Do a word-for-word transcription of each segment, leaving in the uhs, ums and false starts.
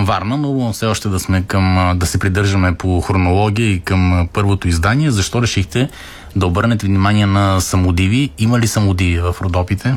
към Варна, но все още да сме към, да се придържаме по хронология и към първото издание. Защо решихте да обърнете внимание на самодиви? Има ли самодиви в Родопите?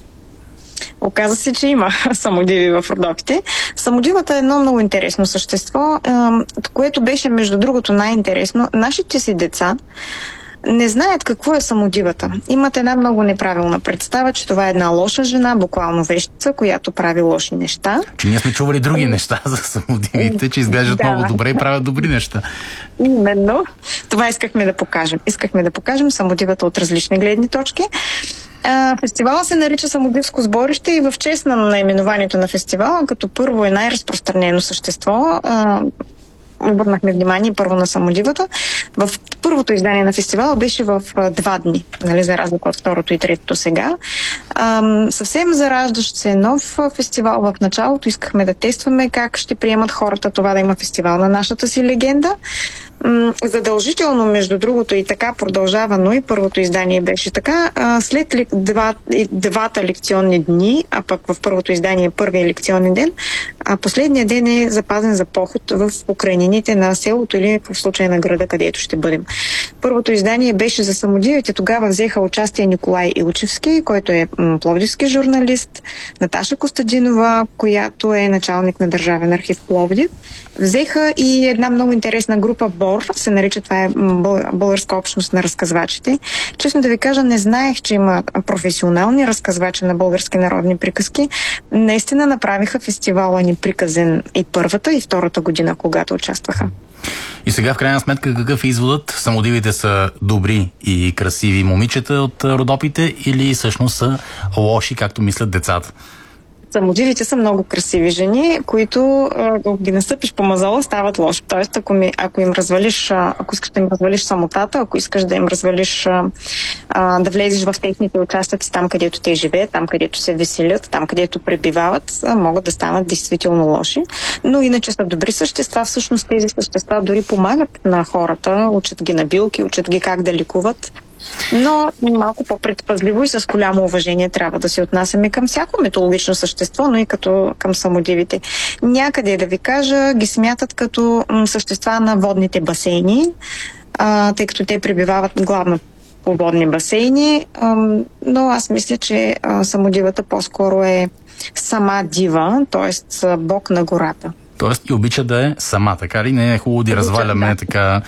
Оказа се, че има самодиви в Родопите. Самодивата е едно много интересно същество, което беше, между другото, най-интересно. Нашите си деца не знаят какво е самодивата. Имат една много неправилна представа, че това е една лоша жена, буквално вещица, която прави лоши неща. Че ние сме чували други неща за самодивите, че изглеждат да. много добре и правят добри неща. Именно. Това искахме да покажем. Искахме да покажем самодивата от различни гледни точки. Фестивалът се нарича Самодивско сборище и в чест на наименованието на фестивала, като първо е най-разпространено същество, обърнахме внимание първо на самодивата. В първото издание на фестивала беше в а, два дни, нали, за разлика от второто и третото сега. А, съвсем зараждащ се нов фестивал. В началото искахме да тестваме как ще приемат хората това да има фестивал на нашата си легенда. М- задължително, между другото, и така продължава, но и първото издание беше така. А, след ли, два, двата лекционни дни, а пък в първото издание първия лекционен ден, а последният ден е запазен за поход в покрайнините на селото или в случая на града, където ще бъдем. Първото издание беше за самодивите. Тогава взеха участие Николай Илчевски, който е м- пловдивски журналист, Наташа Костадинова, която е началник на Държавен архив Пловдив. Взеха и една много интересна група БОР, се нарича, това е Българска общност на разказвачите. Честно да ви кажа, не знаех, че има професионални разказвачи на български народни приказки. Наистина направиха фестивала ни приказен и първата, и втората година, когато участваха. И сега в крайна сметка какъв е изводът? Самодивите са добри и красиви момичета от Родопите или всъщност са лоши, както мислят децата? Самодивите са много красиви жени, които, ако ги настъпиш по мазола, стават лоши. Тоест, ако, ми, ако им развалиш, ако искаш да им развалиш самотата, ако искаш да им развалиш, а, да влезеш в техните участъци там, където те живеят, там, където се веселят, там, където пребивават, могат да станат действително лоши. Но иначе са добри същества. Всъщност тези същества дори помагат на хората, учат ги на билки, учат ги как да лекуват. Но малко по-предпазливо и с голямо уважение трябва да се отнасяме към всяко митологично същество, но и като към самодивите. Някъде, да ви кажа, ги смятат като м, същества на водните басейни, а, тъй като те пребивават главно по водни басейни, а, но аз мисля, че а, самодивата по-скоро е сама дива, т.е. бог на гората. Тоест и обича да е сама, така ли? Не е хубаво да разваляме да. така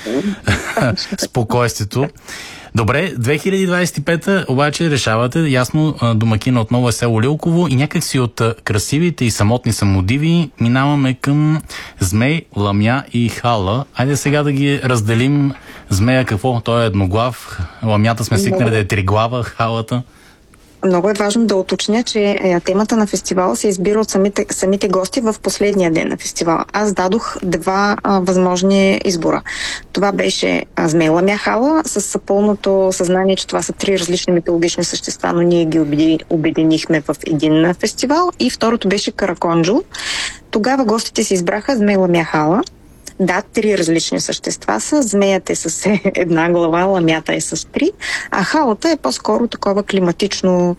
спокойствието. Добре, две хиляди двадесет и пета обаче решавате, ясно, домакина отново е село Лилково и някак си от красивите и самотни самодиви минаваме към Змей, Ламя и Хала. Айде сега да ги разделим. Змея какво? Той е едноглав, Ламята сме свикнали да е триглава, Халата. Много е важно да уточня, че темата на фестивала се избира от самите, самите гости в последния ден на фестивала. Аз дадох два а, възможни избора. Това беше Змей, Ламя, Хала, с пълното съзнание, че това са три различни митологични същества, но ние ги обединихме в един фестивал. И второто беше Караконджо. Тогава гостите се избраха Змей, Ламя, Хала. Да, три различни същества са. Змеята е с една глава, ламята е с три, а халата е по-скоро такова климатично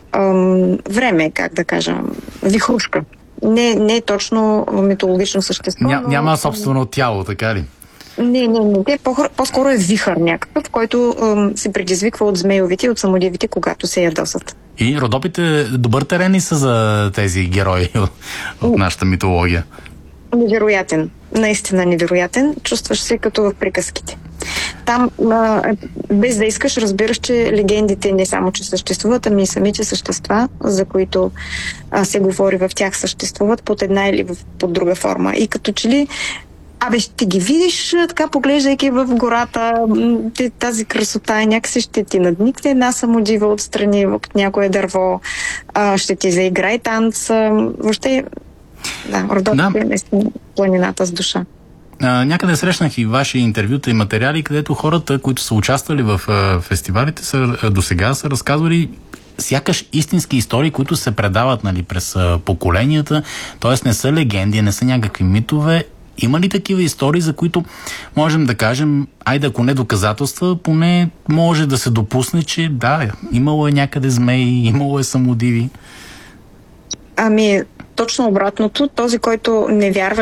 ам, време, как да кажа, вихрушка. Не, не е точно митологично същество. Ня, но... Няма собствено тяло, така ли? Не, не, не. Те по- по-скоро е вихър някакъв, който ам, се предизвиква от змейовите и от самодивите, когато се ядосат. И Родопите добър терен ли са за тези герои от нашата митология? Невероятен. Наистина невероятен. Чувстваш се като в приказките. Там, а, без да искаш, разбираш, че легендите не само, че съществуват, ами и самите същества, за които а, се говори в тях, съществуват под една или в, под друга форма. И като че ли Абе, ще ги видиш, така поглеждайки в гората, тази красота и някакси ще ти надникне една самодива отстрани от някое дърво, а, ще ти заиграе танц. Въобще, да, Родопите е наистина планината с душа. А, някъде срещнах и ваши интервюта и материали, където хората, които са участвали в а, фестивалите, са, а, досега са разказвали сякаш истински истории, които се предават, нали, през а, поколенията, т.е. не са легенди, не са някакви митове. Има ли такива истории, за които можем да кажем, айде ако не доказателства, поне може да се допусне, че да, имало е някъде змеи, имало е самодиви? Ами, точно обратното. Този, който не вярва,